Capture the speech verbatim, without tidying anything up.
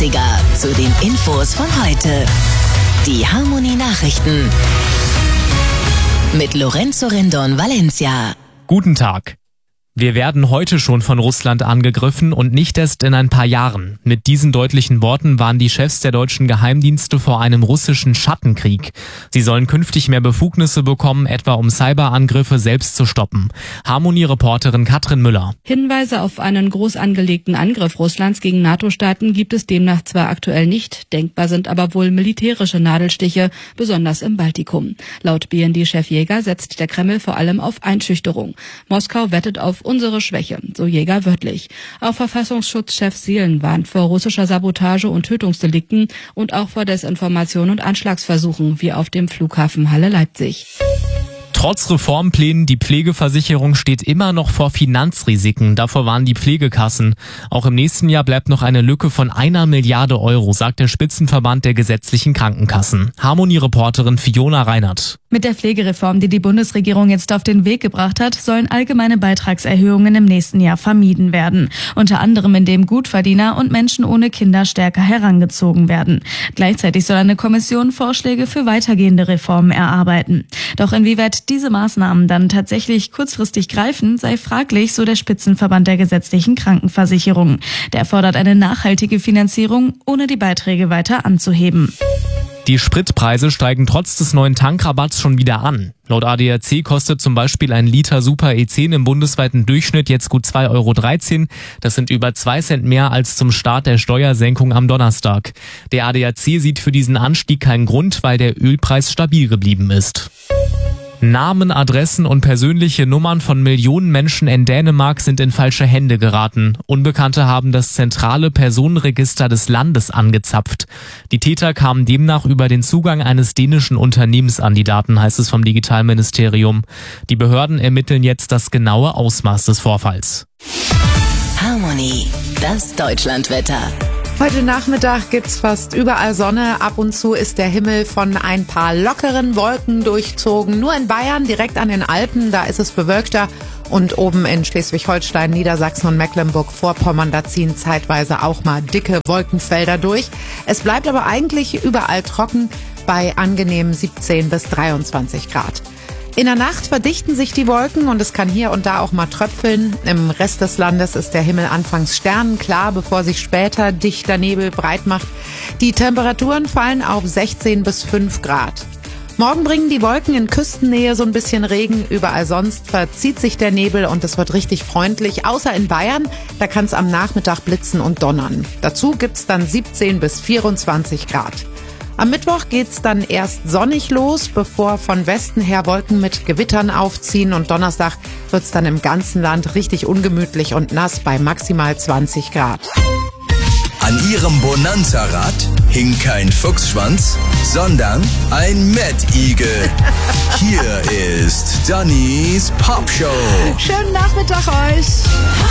dreißiger zu den Infos von heute. Die Harmonie Nachrichten mit Lorenzo Rendon Valencia. Guten Tag. Wir werden heute schon von Russland angegriffen und nicht erst in ein paar Jahren. Mit diesen deutlichen Worten warnen die Chefs der deutschen Geheimdienste vor einem russischen Schattenkrieg. Sie sollen künftig mehr Befugnisse bekommen, etwa um Cyberangriffe selbst zu stoppen. Harmonie-Reporterin Katrin Müller. Hinweise auf einen groß angelegten Angriff Russlands gegen NATO-Staaten gibt es demnach zwar aktuell nicht, denkbar sind aber wohl militärische Nadelstiche, besonders im Baltikum. Laut B N D-Chef Jäger setzt der Kreml vor allem auf Einschüchterung. Moskau wettet auf unsere Schwäche, so Jäger wörtlich. Auch Verfassungsschutzchef Seelen warnt vor russischer Sabotage und Tötungsdelikten und auch vor Desinformation und Anschlagsversuchen, wie auf dem Flughafen Halle-Leipzig. Trotz Reformplänen, die Pflegeversicherung steht immer noch vor Finanzrisiken. Davor warnen die Pflegekassen. Auch im nächsten Jahr bleibt noch eine Lücke von einer Milliarde Euro, sagt der Spitzenverband der gesetzlichen Krankenkassen. Harmonie-Reporterin Fiona Reinert. Mit der Pflegereform, die die Bundesregierung jetzt auf den Weg gebracht hat, sollen allgemeine Beitragserhöhungen im nächsten Jahr vermieden werden. Unter anderem, indem Gutverdiener und Menschen ohne Kinder stärker herangezogen werden. Gleichzeitig soll eine Kommission Vorschläge für weitergehende Reformen erarbeiten. Doch inwieweit diese Maßnahmen dann tatsächlich kurzfristig greifen, sei fraglich, so der Spitzenverband der gesetzlichen Krankenversicherung. Der fordert eine nachhaltige Finanzierung, ohne die Beiträge weiter anzuheben. Die Spritpreise steigen trotz des neuen Tankrabatts schon wieder an. Laut A D A C kostet zum Beispiel ein Liter Super E zehn im bundesweiten Durchschnitt jetzt gut zwei Euro dreizehn. Das sind über zwei Cent mehr als zum Start der Steuersenkung am Donnerstag. Der A D A C sieht für diesen Anstieg keinen Grund, weil der Ölpreis stabil geblieben ist. Namen, Adressen und persönliche Nummern von Millionen Menschen in Dänemark sind in falsche Hände geraten. Unbekannte haben das zentrale Personenregister des Landes angezapft. Die Täter kamen demnach über den Zugang eines dänischen Unternehmens an die Daten, heißt es vom Digitalministerium. Die Behörden ermitteln jetzt das genaue Ausmaß des Vorfalls. Harmonie, das Deutschlandwetter. Heute Nachmittag gibt's fast überall Sonne. Ab und zu ist der Himmel von ein paar lockeren Wolken durchzogen. Nur in Bayern, direkt an den Alpen, da ist es bewölkter. Und oben in Schleswig-Holstein, Niedersachsen und Mecklenburg-Vorpommern, da ziehen zeitweise auch mal dicke Wolkenfelder durch. Es bleibt aber eigentlich überall trocken bei angenehmen siebzehn bis dreiundzwanzig Grad. In der Nacht verdichten sich die Wolken und es kann hier und da auch mal tröpfeln. Im Rest des Landes ist der Himmel anfangs sternenklar, bevor sich später dichter Nebel breit macht. Die Temperaturen fallen auf sechzehn bis fünf Grad. Morgen bringen die Wolken in Küstennähe so ein bisschen Regen. Überall sonst verzieht sich der Nebel und es wird richtig freundlich. Außer in Bayern, da kann es am Nachmittag blitzen und donnern. Dazu gibt's dann siebzehn bis vierundzwanzig Grad. Am Mittwoch geht's dann erst sonnig los, bevor von Westen her Wolken mit Gewittern aufziehen. Und Donnerstag wird's dann im ganzen Land richtig ungemütlich und nass bei maximal zwanzig Grad. An ihrem Bonanza-Rad hing kein Fuchsschwanz, sondern ein Mettigel. Hier ist Dannys Popshow. Schönen Nachmittag euch.